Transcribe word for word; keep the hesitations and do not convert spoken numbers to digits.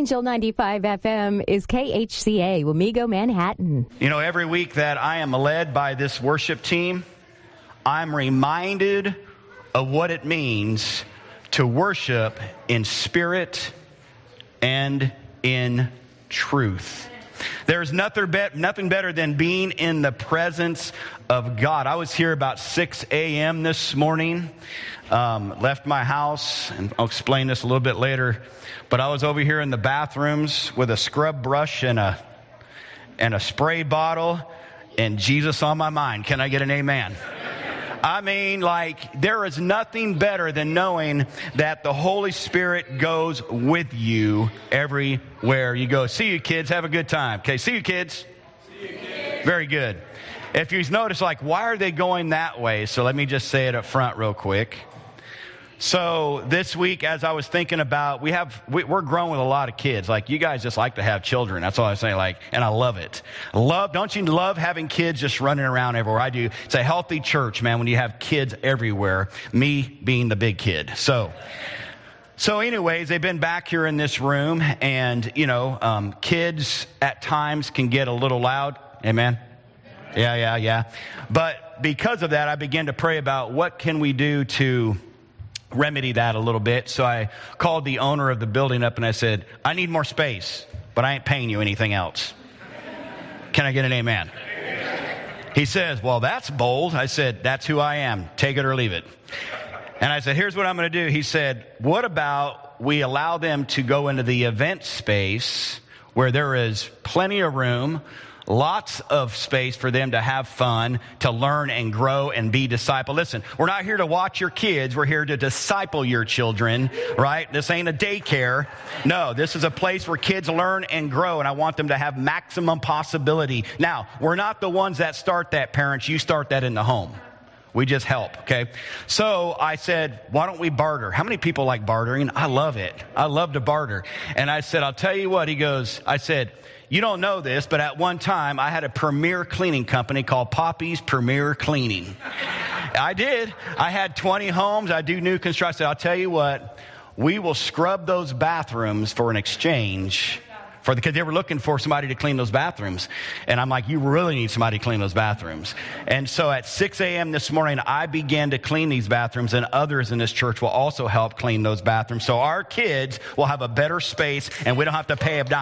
Angel ninety-five F M is K H C A, Wamego, Manhattan. You know, every week that I am led by this worship team, I'm reminded of what it means to worship in spirit and in truth. There's nothing, be- nothing better than being in the presence of God. I was here about six a.m. this morning, um, left my house, and I'll explain this a little bit later, but I was over here in the bathrooms with a scrub brush and a and a spray bottle and Jesus on my mind. Can I get an amen? I mean, like, there is nothing better than knowing that the Holy Spirit goes with you everywhere you go. See you, kids. Have a good time. Okay, see you, kids. See you, kids. Very good. If you've noticed, like, why are they going that way? So let me just say it up front real quick. So this week, as I was thinking about, we have, we, we're growing with a lot of kids. Like, you guys just like to have children. That's all I'm saying. Like, and I love it. Love, don't you love having kids just running around everywhere? I do. It's a healthy church, man, when you have kids everywhere. Me being the big kid. So, so anyways, they've been back here in this room, and, you know, um, kids at times can get a little loud. Amen? Yeah, yeah, yeah. But because of that, I began to pray about what can we do to remedy that a little bit. So I called the owner of the building up and I said, I need more space, but I ain't paying you anything else. Can I get an amen? He says, well, that's bold. I said, that's who I am. Take it or leave it. And I said, here's what I'm going to do. He said, what about we allow them to go into the event space where there is plenty of room, lots of space for them to have fun, to learn and grow and be discipled. Listen, we're not here to watch your kids. We're here to disciple your children, right? This ain't a daycare. No, this is a place where kids learn and grow, and I want them to have maximum possibility. Now, we're not the ones that start that, parents. You start that in the home. We just help, okay? So I said, why don't we barter? How many people like bartering? I love it. I love to barter. And I said, I'll tell you what. He goes, I said, you don't know this, but at one time I had a premier cleaning company called Poppy's Premier Cleaning. I did. I had twenty homes. I do new construction. I'll tell you what, we will scrub those bathrooms for an exchange. For the, because they were looking for somebody to clean those bathrooms. And I'm like, you really need somebody to clean those bathrooms. And so at six a.m. this morning, I began to clean these bathrooms, and others in this church will also help clean those bathrooms. So our kids will have a better space, and we don't have to pay a dime.